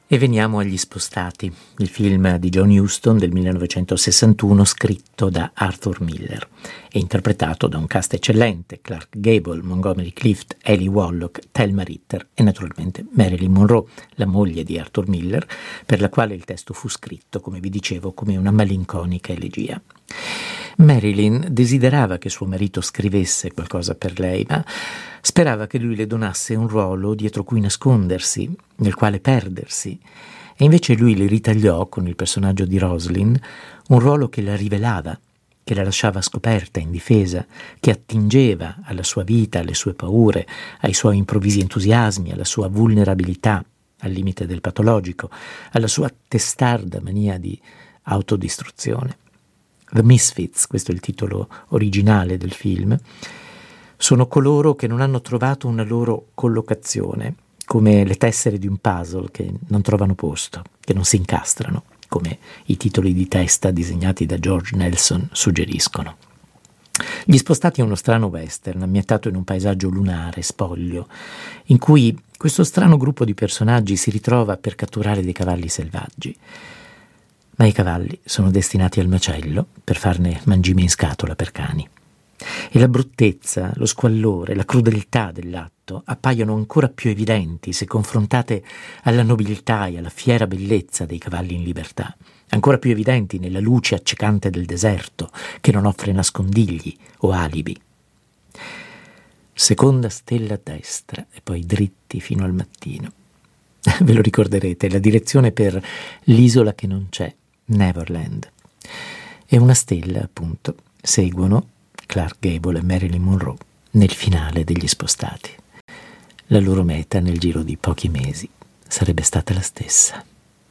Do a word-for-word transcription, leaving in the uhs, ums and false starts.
E veniamo agli Spostati, il film di John Huston del millenovecentosessantuno scritto da Arthur Miller e interpretato da un cast eccellente: Clark Gable, Montgomery Clift, Eli Wallach, Thelma Ritter e naturalmente Marilyn Monroe, la moglie di Arthur Miller, per la quale il testo fu scritto, come vi dicevo, come una malinconica elegia. Marilyn desiderava che suo marito scrivesse qualcosa per lei, ma sperava che lui le donasse un ruolo dietro cui nascondersi, nel quale perdersi, e invece lui le ritagliò, con il personaggio di Rosalind, un ruolo che la rivelava, che la lasciava scoperta, indifesa, che attingeva alla sua vita, alle sue paure, ai suoi improvvisi entusiasmi, alla sua vulnerabilità, al limite del patologico, alla sua testarda mania di autodistruzione. The Misfits, questo è il titolo originale del film, sono coloro che non hanno trovato una loro collocazione, come le tessere di un puzzle che non trovano posto, che non si incastrano, come i titoli di testa disegnati da George Nelson suggeriscono. Gli Spostati è uno strano western ambientato in un paesaggio lunare, spoglio, in cui questo strano gruppo di personaggi si ritrova per catturare dei cavalli selvaggi. Ma i cavalli sono destinati al macello per farne mangime in scatola per cani. E la bruttezza, lo squallore, la crudeltà dell'atto appaiono ancora più evidenti se confrontate alla nobiltà e alla fiera bellezza dei cavalli in libertà, ancora più evidenti nella luce accecante del deserto che non offre nascondigli o alibi. Seconda stella a destra e poi dritti fino al mattino. Ve lo ricorderete, la direzione per L'isola che non c'è, Neverland. E una stella, appunto, seguono Clark Gable e Marilyn Monroe nel finale degli Spostati. La loro meta nel giro di pochi mesi sarebbe stata la stessa.